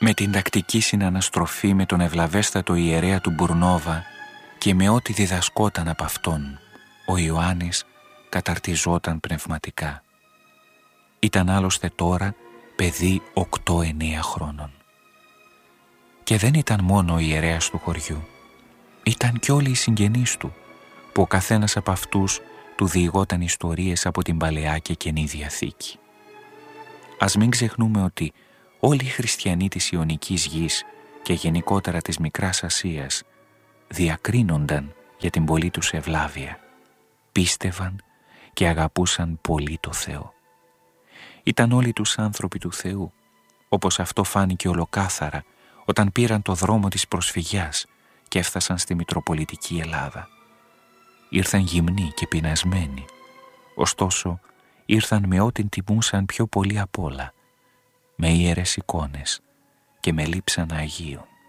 Με την τακτική συναναστροφή με τον ευλαβέστατο ιερέα του Μπουρνόβα και με ό,τι διδασκόταν από αυτόν, ο Ιωάννης καταρτιζόταν πνευματικά. Ήταν άλλωστε τώρα παιδί 8-9 χρόνων. Και δεν ήταν μόνο ο ιερέας του χωριού, ήταν κι όλοι οι συγγενείς του, που ο καθένας από αυτούς του διηγόταν ιστορίες από την Παλαιά και Καινή Διαθήκη. Ας μην ξεχνούμε ότι όλοι οι χριστιανοί της Ιωνικής γης και γενικότερα της Μικράς Ασίας διακρίνονταν για την πολλή τους ευλάβεια, πίστευαν και αγαπούσαν πολύ το Θεό. Ήταν όλοι τους άνθρωποι του Θεού, όπως αυτό φάνηκε ολοκάθαρα όταν πήραν το δρόμο της προσφυγιάς και έφτασαν στη Μητροπολιτική Ελλάδα. Ήρθαν γυμνοί και πεινασμένοι, ωστόσο ήρθαν με ό,τι τιμούσαν πιο πολύ απ' όλα, με ιερές εικόνες και με λείψανα Αγίων.